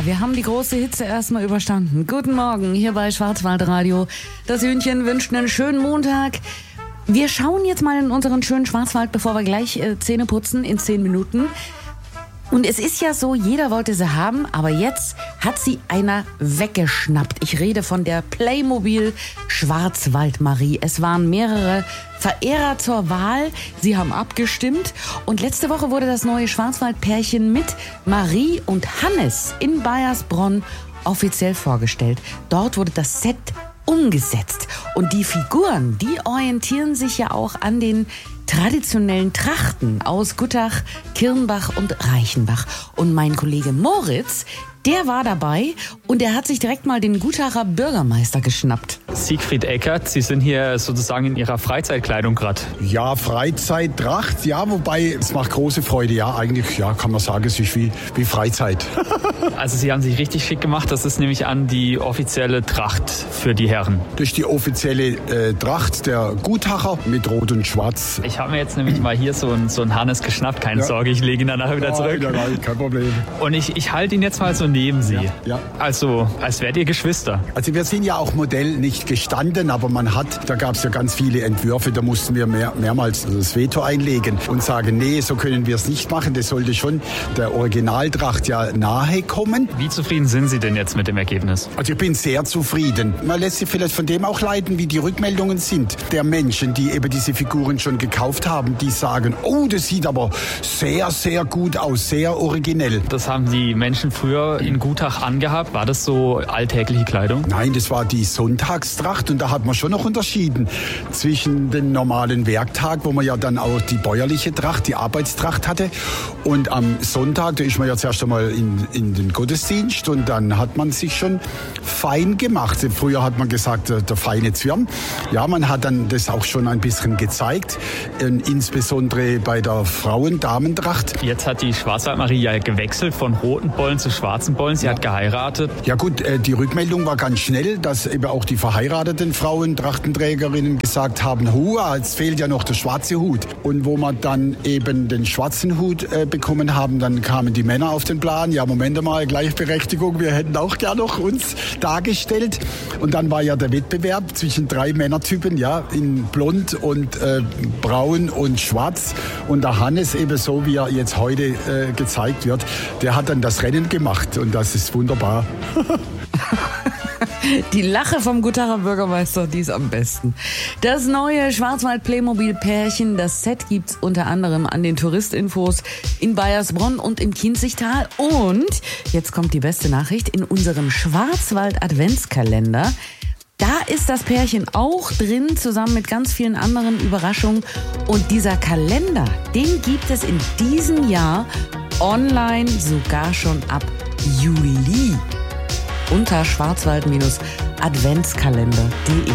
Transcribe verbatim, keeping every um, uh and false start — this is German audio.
wir haben die große Hitze erstmal überstanden. Guten Morgen hier bei Schwarzwaldradio. Das Hühnchen wünscht einen schönen Montag. Wir schauen jetzt mal in unseren schönen Schwarzwald, bevor wir gleich äh, Zähne putzen in zehn Minuten. Und es ist ja so, jeder wollte sie haben, aber jetzt hat sie einer weggeschnappt. Ich rede von der Playmobil Schwarzwald-Marie. Es waren mehrere Verehrer zur Wahl. Sie haben abgestimmt. Und letzte Woche wurde das neue Schwarzwald-Pärchen mit Marie und Hannes in Baiersbronn offiziell vorgestellt. Dort wurde das Set umgesetzt. Und die Figuren, die orientieren sich ja auch an den traditionellen Trachten aus Guttach, Kirnbach und Reichenbach. Und mein Kollege Moritz, der war dabei und er hat sich direkt mal den Guttacher Bürgermeister geschnappt. Siegfried Eckert, Sie sind hier sozusagen in Ihrer Freizeitkleidung gerade. Ja, Freizeittracht, ja, wobei es macht große Freude. Ja, eigentlich ja, kann man sagen, es ist wie, wie Freizeit. Also Sie haben sich richtig schick gemacht. Das ist nämlich an die offizielle Tracht für die Herren. Das ist die offizielle äh, Tracht der Guttacher mit Rot und Schwarz. Ich habe mir jetzt nämlich mal hier so einen so einen Hannes geschnappt. Keine ja. Sorge, ich lege ihn dann nachher wieder zurück. Nein, nein, kein Problem. Und ich, ich halte ihn jetzt mal so neben Sie. Ja, ja. Also, als wärt ihr Geschwister. Also wir sind ja auch Modell nicht gestanden, aber man hat, da gab es ja ganz viele Entwürfe, da mussten wir mehr, mehrmals das Veto einlegen und sagen, nee, so können wir es nicht machen. Das sollte schon der Originaltracht ja nahe kommen. Wie zufrieden sind Sie denn jetzt mit dem Ergebnis? Also ich bin sehr zufrieden. Man lässt sich vielleicht von dem auch leiten, wie die Rückmeldungen sind der Menschen, die eben diese Figuren schon gekauft haben, die sagen, oh, das sieht aber sehr, sehr gut aus, sehr originell. Das haben die Menschen früher in Guttach angehabt. War das so alltägliche Kleidung? Nein, das war die Sonntagstracht und da hat man schon noch unterschieden zwischen dem normalen Werktag, wo man ja dann auch die bäuerliche Tracht, die Arbeitstracht hatte, und am Sonntag, da ist man ja zuerst einmal in, in den Gottesdienst und dann hat man sich schon fein gemacht. Früher hat man gesagt, der feine Zwirn. Ja, man hat dann das auch schon ein bisschen gezeigt, insbesondere bei der Frauen-Damentracht. Jetzt hat die Schwarzwald-Marie ja gewechselt von roten Bollen zu schwarzen Bollen. Sie ja. hat geheiratet. Ja gut, die Rückmeldung war ganz schnell, dass eben auch die verheirateten Frauen, Trachtenträgerinnen gesagt haben, hua, jetzt fehlt ja noch der schwarze Hut. Und wo wir dann eben den schwarzen Hut äh, bekommen haben, dann kamen die Männer auf den Plan. Ja, Moment mal, Gleichberechtigung, wir hätten auch gerne noch uns dargestellt. Und dann war ja der Wettbewerb zwischen drei Männertypen, ja, in blond und äh, braun und schwarz. Und der Hannes, eben so wie er jetzt heute äh, gezeigt wird, der hat dann das Rennen gemacht und das ist wunderbar. Die Lache vom Guttacher Bürgermeister, die ist am besten. Das neue Schwarzwald-Playmobil-Pärchen, das Set gibt's unter anderem an den Touristinfos in Baiersbronn und im Kinzigtal. Und jetzt kommt die beste Nachricht, in unserem Schwarzwald-Adventskalender. Da ist das Pärchen auch drin, zusammen mit ganz vielen anderen Überraschungen. Und dieser Kalender, den gibt es in diesem Jahr online sogar schon ab Juli unter schwarzwald Adventskalender punkt de.